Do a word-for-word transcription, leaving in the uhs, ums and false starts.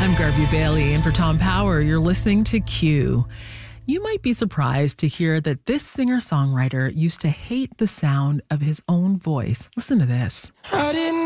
I'm Garvey Bailey, and for Tom Power, you're listening to Q. You might be surprised to hear that this singer-songwriter used to hate the sound of his own voice. Listen to this. I didn't